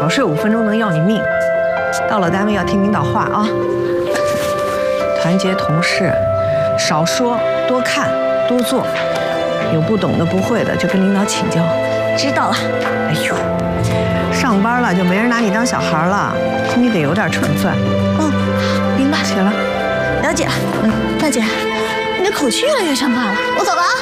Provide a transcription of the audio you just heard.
少睡5分钟能要你命。到了单位要听领导话啊，团结同事，少说多看多做，有不懂的不会的就跟领导请教。 知道了。 哎呦，上班了就没人拿你当小孩了，你得有点成分。 明白。 起了。 了解了。大姐，你的口气越来越像爸了。我走了啊。